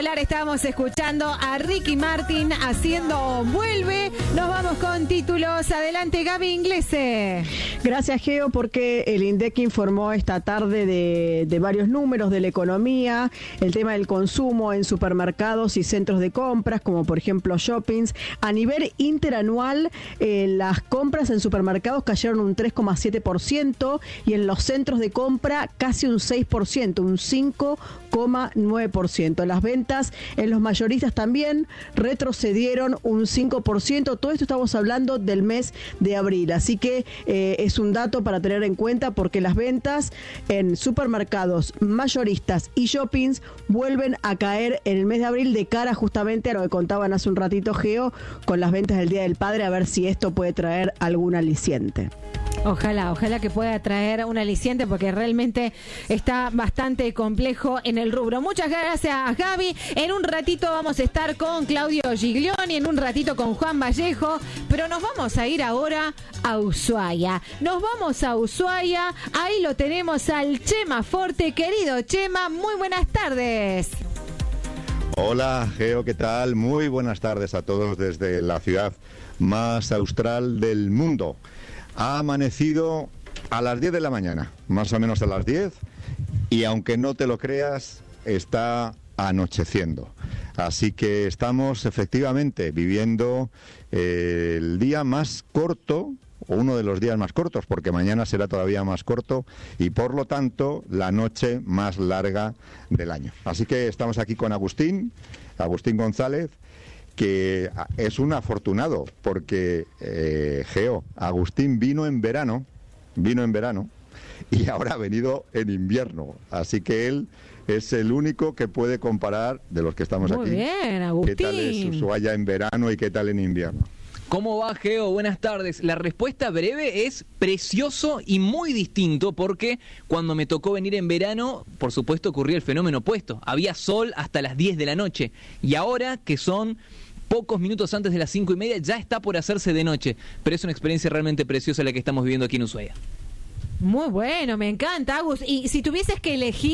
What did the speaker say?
espectacular. Estábamos escuchando a Ricky Martin haciendo Vuelve. Nos vamos con títulos. Adelante, Gaby Inglese. Gracias, Geo, porque el INDEC informó esta tarde de varios números de la economía, el tema del consumo en supermercados y centros de compras, como por ejemplo shoppings. A nivel interanual, las compras en supermercados cayeron un 3,7% y en los centros de compra casi un 6%, un 5,9%. Las ventas en los mayoristas también retrocedieron un 5%. Todo esto estamos hablando del mes de abril, así que es un dato para tener en cuenta porque las ventas en supermercados, mayoristas y shoppings vuelven a caer en el mes de abril de cara justamente a lo que contaban hace un ratito, Geo, con las ventas del Día del Padre, a ver si esto puede traer algún aliciente. Ojalá que pueda traer un aliciente porque realmente está bastante complejo en el rubro. Muchas gracias, Gaby. En un ratito vamos a estar con Claudio Giglioni, en un ratito con Juan Vallejo, pero nos vamos a ir ahora a Ushuaia. Nos vamos a Ushuaia, ahí lo tenemos al Chema Forte. Querido Chema, muy buenas tardes. Hola, Geo, ¿qué tal? Muy buenas tardes a todos desde la ciudad más austral del mundo. Ha amanecido a las 10 de la mañana, más o menos a las 10, y aunque no te lo creas, está anocheciendo. Así que estamos efectivamente viviendo el día más corto, o uno de los días más cortos, porque mañana será todavía más corto, y por lo tanto la noche más larga del año. Así que estamos aquí con Agustín González, que es un afortunado, porque, Geo, Agustín vino en verano, y ahora ha venido en invierno, así que él es el único que puede comparar de los que estamos aquí. Muy bien, Agustín. ¿Qué tal es Ushuaia en verano y qué tal en invierno? ¿Cómo va, Geo? Buenas tardes. La respuesta breve es precioso y muy distinto porque cuando me tocó venir en verano, por supuesto ocurrió el fenómeno opuesto. Había sol hasta las 10 de la noche y ahora que son pocos minutos antes de las 5:30 ya está por hacerse de noche. Pero es una experiencia realmente preciosa la que estamos viviendo aquí en Ushuaia. Muy bueno, me encanta, Agus. Y si tuvieses que elegir